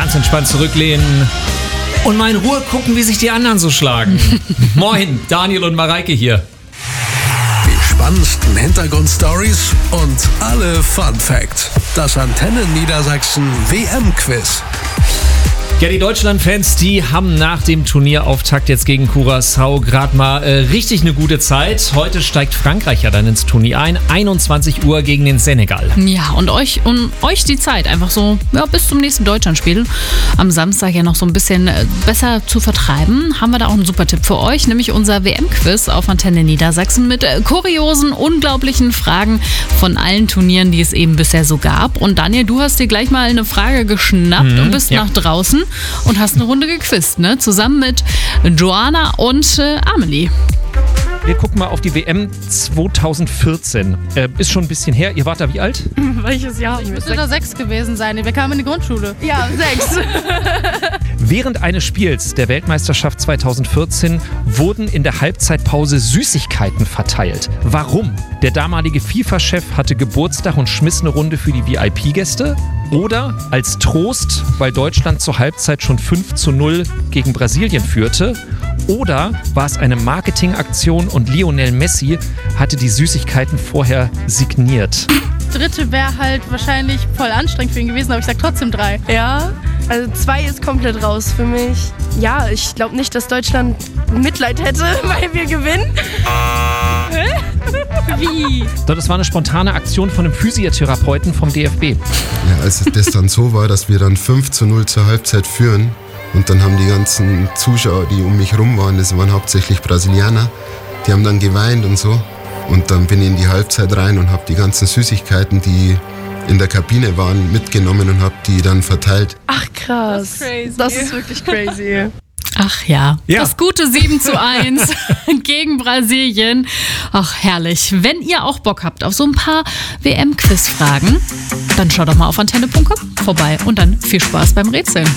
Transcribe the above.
ganz entspannt zurücklehnen und mal in Ruhe gucken, wie sich die anderen so schlagen. Moin, Daniel und Mareike hier. Die spannendsten Hintergrundstories und alle Fun Facts. Das Antenne Niedersachsen WM-Quiz. Ja, die Deutschland-Fans, die haben nach dem Turnierauftakt jetzt gegen Curaçao gerade mal richtig eine gute Zeit. Heute steigt Frankreich ja dann ins Turnier ein. 21 Uhr gegen den Senegal. Ja, und euch die Zeit einfach so bis zum nächsten Deutschlandspiel am Samstag ja noch so ein bisschen besser zu vertreiben, haben wir da auch einen super Tipp für euch, nämlich unser WM-Quiz auf Antenne Niedersachsen mit kuriosen, unglaublichen Fragen von allen Turnieren, die es eben bisher so gab. Und Daniel, du hast dir gleich mal eine Frage geschnappt und bist nach draußen und hast eine Runde gequizt, ne? Zusammen mit Joanna und Amelie. Wir gucken mal auf die WM 2014. Ist schon ein bisschen her. Ihr wart da wie alt? Welches Jahr? Ich müsste da 6 gewesen sein. Wir kamen in die Grundschule. Ja, 6. Während eines Spiels der Weltmeisterschaft 2014 wurden in der Halbzeitpause Süßigkeiten verteilt. Warum? Der damalige FIFA-Chef hatte Geburtstag und schmiss eine Runde für die VIP-Gäste? Oder als Trost, weil Deutschland zur Halbzeit schon 5:0 gegen Brasilien führte? Oder war es eine Marketingaktion und Lionel Messi hatte die Süßigkeiten vorher signiert? Dritte wäre halt wahrscheinlich voll anstrengend für ihn gewesen, aber ich sag trotzdem 3. Ja, also 2 ist komplett raus für mich. Ja, ich glaube nicht, dass Deutschland Mitleid hätte, weil wir gewinnen. Wie? Das war eine spontane Aktion von einem Physiotherapeuten vom DFB. Ja, als das dann so war, dass wir dann 5:0 zur Halbzeit führen und dann haben die ganzen Zuschauer, die um mich rum waren, das waren hauptsächlich Brasilianer, die haben dann geweint und so. Und dann bin ich in die Halbzeit rein und habe die ganzen Süßigkeiten, die in der Kabine waren, mitgenommen und habe die dann verteilt. Ach krass, das ist wirklich crazy. Ach ja, das gute 7:1 gegen Brasilien. Ach, herrlich. Wenn ihr auch Bock habt auf so ein paar WM-Quiz-Fragen, dann schaut doch mal auf antenne.com vorbei und dann viel Spaß beim Rätseln.